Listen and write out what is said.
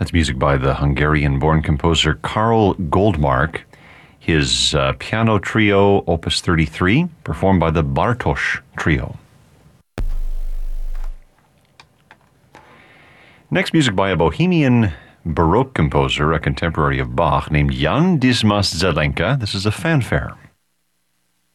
That's music by the Hungarian-born composer Karl Goldmark. His piano trio, Opus 33, performed by the Bartosz Trio. Next, music by a Bohemian Baroque composer, a contemporary of Bach, named Jan Dismas Zelenka. This is a fanfare.